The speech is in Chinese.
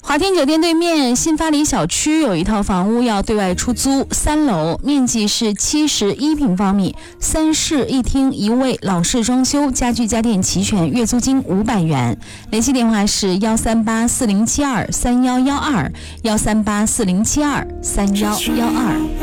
华天酒店对面新发里小区有一套房屋要对外出租，3楼，面积是71平方米，3室1厅1卫，老式装修，家具家电齐全，月租金500元。联系电话是13840723112，13840723112。